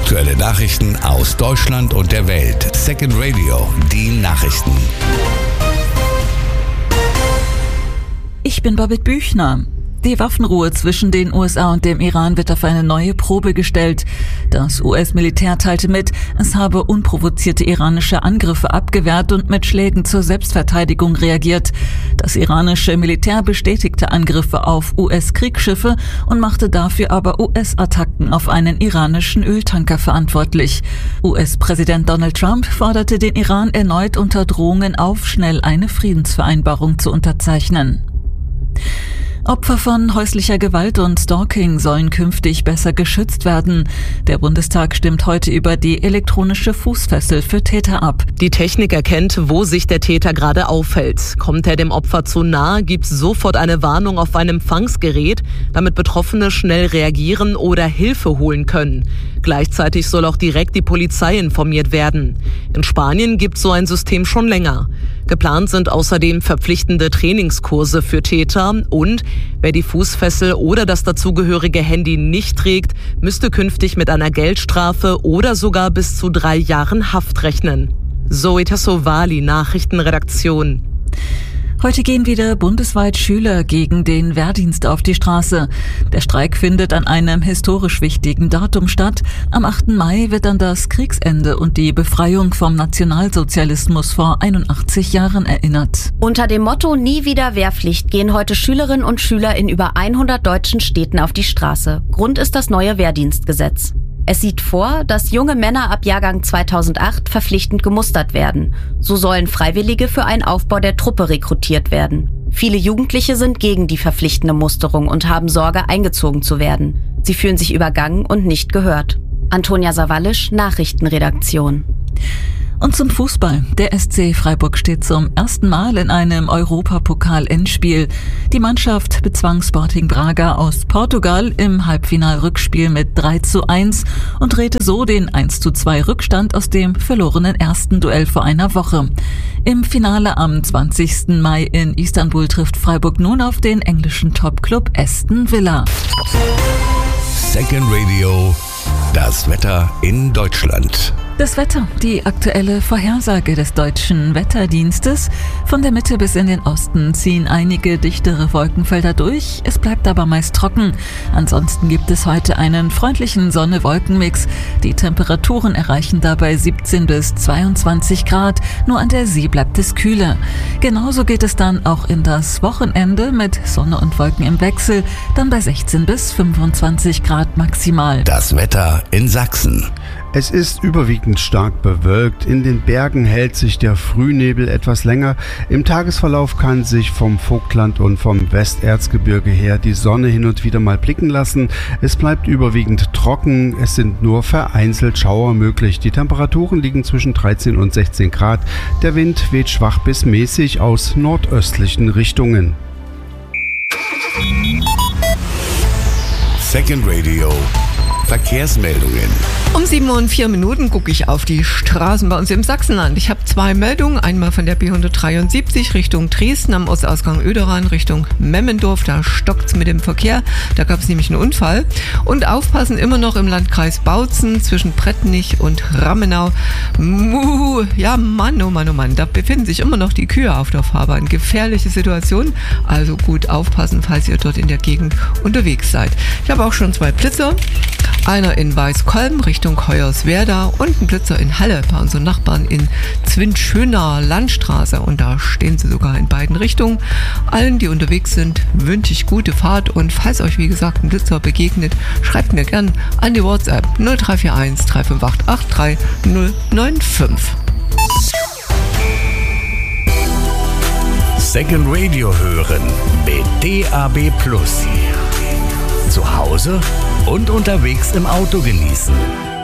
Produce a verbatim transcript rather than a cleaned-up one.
Aktuelle Nachrichten aus Deutschland und der Welt. Second Radio, die Nachrichten. Ich bin Babette Büchner. Die Waffenruhe zwischen den U S A und dem Iran wird auf eine neue Probe gestellt. Das U S-Militär teilte mit, es habe unprovozierte iranische Angriffe abgewehrt und mit Schlägen zur Selbstverteidigung reagiert. Das iranische Militär bestätigte Angriffe auf U S-Kriegsschiffe und machte dafür aber U S-Attacken auf einen iranischen Öltanker verantwortlich. U S-Präsident Donald Trump forderte den Iran erneut unter Drohungen auf, schnell eine Friedensvereinbarung zu unterzeichnen. Opfer von häuslicher Gewalt und Stalking sollen künftig besser geschützt werden. Der Bundestag stimmt heute über die elektronische Fußfessel für Täter ab. Die Technik erkennt, wo sich der Täter gerade aufhält. Kommt er dem Opfer zu nahe, gibt es sofort eine Warnung auf einem Empfangsgerät, damit Betroffene schnell reagieren oder Hilfe holen können. Gleichzeitig soll auch direkt die Polizei informiert werden. In Spanien gibt es so ein System schon länger. Geplant sind außerdem verpflichtende Trainingskurse für Täter und wer die Fußfessel oder das dazugehörige Handy nicht trägt, müsste künftig mit einer Geldstrafe oder sogar bis zu drei Jahren Haft rechnen. Zoe Tassovali, Nachrichtenredaktion. Heute gehen wieder bundesweit Schüler gegen den Wehrdienst auf die Straße. Der Streik findet an einem historisch wichtigen Datum statt. Am achten Mai wird an das Kriegsende und die Befreiung vom Nationalsozialismus vor einundachtzig Jahren erinnert. Unter dem Motto Nie wieder Wehrpflicht gehen heute Schülerinnen und Schüler in über hundert deutschen Städten auf die Straße. Grund ist das neue Wehrdienstgesetz. Es sieht vor, dass junge Männer ab Jahrgang zweitausendacht verpflichtend gemustert werden. So sollen Freiwillige für einen Aufbau der Truppe rekrutiert werden. Viele Jugendliche sind gegen die verpflichtende Musterung und haben Sorge, eingezogen zu werden. Sie fühlen sich übergangen und nicht gehört. Antonia Sawallisch, Nachrichtenredaktion. Und zum Fußball. Der S C Freiburg steht zum ersten Mal in einem Europapokal-Endspiel. Die Mannschaft bezwang Sporting Braga aus Portugal im Halbfinal-Rückspiel mit drei zu eins und drehte so den eins zu zwei Rückstand aus dem verlorenen ersten Duell vor einer Woche. Im Finale am zwanzigsten Mai in Istanbul trifft Freiburg nun auf den englischen Topclub Aston Villa. Second Radio, das Wetter in Deutschland. Das Wetter, die aktuelle Vorhersage des deutschen Wetterdienstes. Von der Mitte bis in den Osten ziehen einige dichtere Wolkenfelder durch. Es bleibt aber meist trocken. Ansonsten gibt es heute einen freundlichen Sonne-Wolken-Mix. Die Temperaturen erreichen dabei siebzehn bis zweiundzwanzig Grad. Nur an der See bleibt es kühler. Genauso geht es dann auch in das Wochenende mit Sonne und Wolken im Wechsel. Dann bei sechzehn bis fünfundzwanzig Grad maximal. Das Wetter in Sachsen. Es ist überwiegend stark bewölkt. In den Bergen hält sich der Frühnebel etwas länger. Im Tagesverlauf kann sich vom Vogtland und vom Westerzgebirge her die Sonne hin und wieder mal blicken lassen. Es bleibt überwiegend trocken. Es sind nur vereinzelt Schauer möglich. Die Temperaturen liegen zwischen dreizehn und sechzehn Grad. Der Wind weht schwach bis mäßig aus nordöstlichen Richtungen. Second Radio. Verkehrsmeldungen. Um sieben Uhr und vier Minuten gucke ich auf die Straßen bei uns im Sachsenland. Ich habe zwei Meldungen. Einmal von der B hundertdreiundsiebzig Richtung Dresden am Ostausgang Oederan Richtung Memmendorf. Da stockt es mit dem Verkehr. Da gab es nämlich einen Unfall. Und aufpassen immer noch im Landkreis Bautzen zwischen Brettnich und Rammenau. Muh, ja Mann, oh Mann, oh Mann. Da befinden sich immer noch die Kühe auf der Fahrbahn. Gefährliche Situation. Also gut aufpassen, falls ihr dort in der Gegend unterwegs seid. Ich habe auch schon zwei Blitzer. Einer in Weißkolben Richtung Hoyerswerda und ein Blitzer in Halle bei unseren Nachbarn in Zwinschöner Landstraße. Und da stehen sie sogar in beiden Richtungen. Allen, die unterwegs sind, wünsche ich gute Fahrt. Und falls euch, wie gesagt, ein Blitzer begegnet, schreibt mir gern an die WhatsApp null drei vier eins drei fünf acht acht drei null neun fünf. Second Radio hören mit D A B Plus. Zu Hause und unterwegs im Auto genießen.